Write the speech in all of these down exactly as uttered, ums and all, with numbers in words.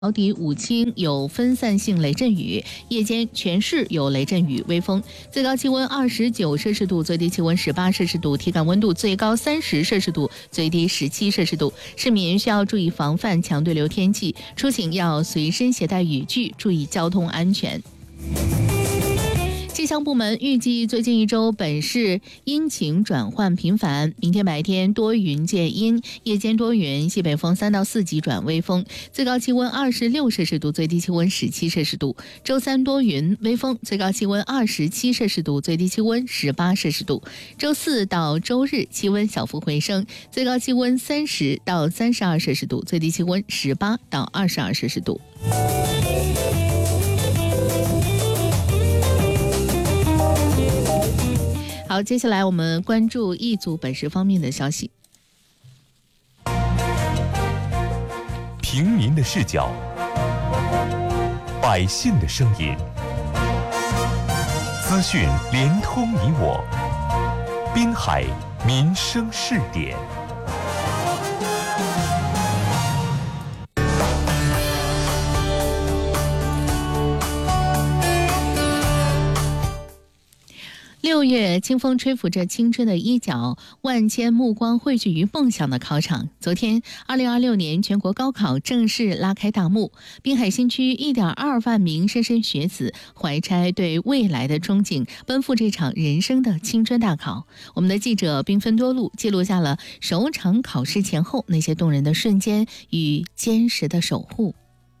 考底武清有分散性雷阵雨，夜间全市有雷阵雨、微风，最高气温二十九摄氏度，最低气温十八摄氏度，体感温度最高三十摄氏度，最低十七摄氏度。市民需要注意防范强对流天气，出行要随身携带雨具，注意交通安全。气象部门预计，最近一周本市阴晴转换频繁。明天白天多云见阴，夜间多云，西北风三到四级转微风，最高气温二十六摄氏度，最低气温十七摄氏度。周三多云微风，最高气温二十七摄氏度，最低气温十八摄氏度。周四到周日气温小幅回升，最高气温三十到三十二摄氏度，最低气温十八到二十二摄氏度。好，接下来我们关注一组本市方面的消息。 平民的视角，百姓的声音，资讯连通你我，滨海民生视点。 六月，清风吹拂着青春的衣角，万千目光汇聚于梦想的考场。昨天，二零二六年全国高考正式拉开大幕。滨海新区一点二万名莘莘学子怀揣对未来的憧憬，奔赴这场人生的青春大考。我们的记者兵分多路，记录下了首场考试前后那些动人的瞬间与坚实的守护。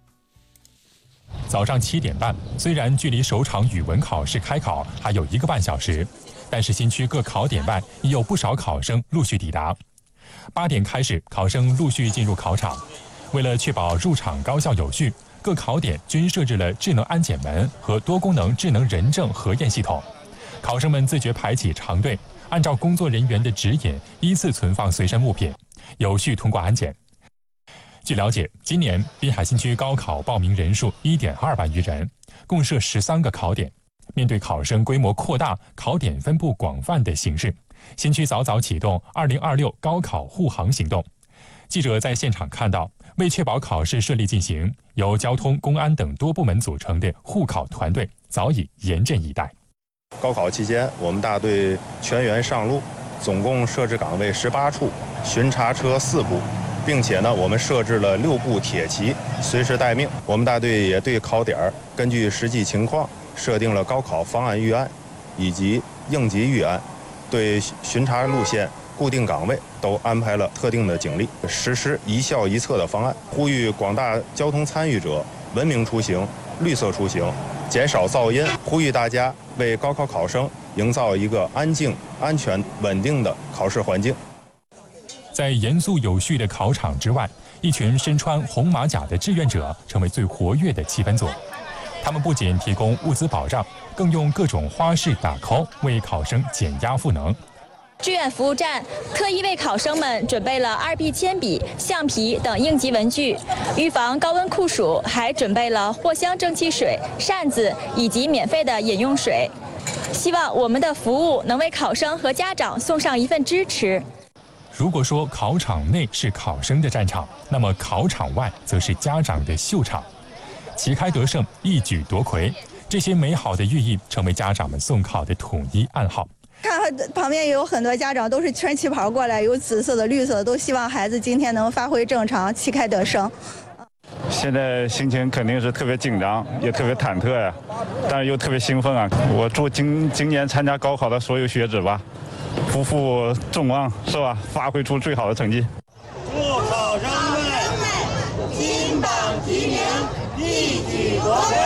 早上七点半，虽然距离首场语文考试开考还有一个半小时，但是新区各考点外已有不少考生陆续抵达。八点开始，考生陆续进入考场。为了确保入场高效有序，各考点均设置了智能安检门和多功能智能人证核验系统。考生们自觉排起长队，按照工作人员的指引，依次存放随身物品，有序通过安检。据了解，今年滨海新区高考报名人数一点二万余人，共设十三个考点。面对考生规模扩大、考点分布广泛的形势，新区早早启动二零二六高考护航行动。记者在现场看到，为确保考试顺利进行，由交通、公安等多部门组成的护考团队早已严阵以待。 高考期间，我们大队全员上路，总共设置岗位十八处，巡查车四部。并且呢，我们设置了六部铁骑，随时待命。我们大队也对考点根据实际情况设定了高考方案预案以及应急预案，对巡查路线、固定岗位都安排了特定的警力，实施一校一策的方案，呼吁广大交通参与者文明出行、绿色出行，减少噪音，呼吁大家为高考考生营造一个安静、安全、稳定的考试环境。 在严肃有序的考场之外，一群身穿红马甲的志愿者成为最活跃的气氛组。他们不仅提供物资保障，更用各种花式打 call 为考生减压赋能。 志愿服务站特意为考生们准备了二 B 铅笔、橡皮等应急文具，预防高温酷暑，还准备了藿香正气水、扇子以及免费的饮用水。希望我们的服务能为考生和家长送上一份支持。 如果说考场内是考生的战场，那么考场外则是家长的秀场。旗开得胜，一举夺魁，这些美好的寓意成为家长们送考的统一暗号。 看旁边也有很多家长都是穿旗袍过来，有紫色的、绿色的，都希望孩子今天能发挥正常，旗开得胜。 现在心情肯定是特别紧张，也特别忐忑呀，但是又特别兴奋啊！我祝今今年参加高考的所有学子吧，不负众望，是吧？发挥出最好的成绩。 祝考生们金榜题名，一举夺魁。